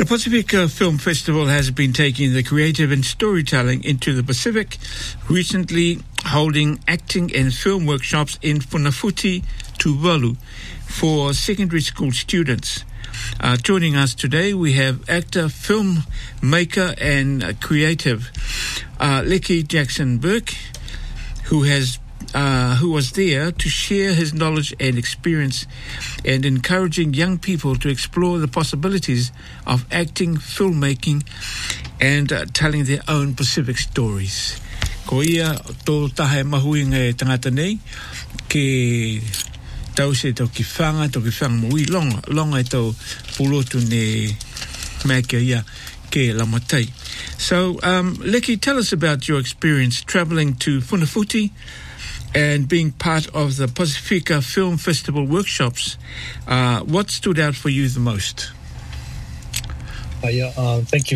The Pacifica Film Festival has been taking the creative and storytelling into the Pacific, recently holding acting and film workshops in Funafuti, Tuvalu, for secondary school students. Joining us today, we have actor, filmmaker, and creative Lecky Jackson Burke, who was there to share his knowledge and experience and encouraging young people to explore the possibilities of acting, filmmaking, and telling their own Pacific stories. Ko ia tō tahe mahuinga e tangata nei, ke tau se tau ki whanga mui longa e tau pulotu ne mea ia ke lamatai. So, Lecky, tell us about your experience travelling to Funafuti and being part of the Pacifica Film Festival workshops. What stood out for you the most? Thank you